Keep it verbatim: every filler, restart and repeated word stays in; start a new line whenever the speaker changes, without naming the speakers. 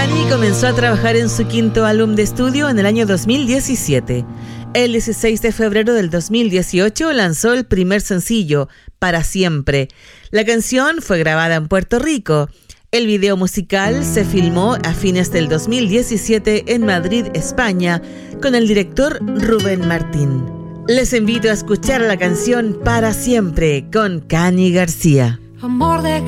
Kanye comenzó a trabajar en su quinto álbum de estudio en el año dos mil diecisiete. El dieciséis de febrero del dos mil dieciocho lanzó el primer sencillo, Para Siempre. La canción fue grabada en Puerto Rico. El video musical se filmó a fines del dos mil diecisiete en Madrid, España, con el director Rubén Martín. Les invito a escuchar la canción Para Siempre con Kanye García.
Amor de